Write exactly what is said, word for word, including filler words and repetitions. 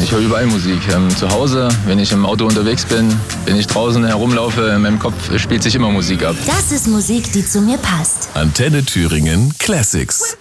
ich höre überall Musik. Ähm, zu Hause, wenn ich im Auto unterwegs bin, wenn ich draußen herumlaufe, in meinem Kopf spielt sich immer Musik ab. Das ist Musik, die zu mir passt. Antenne Thüringen Classics.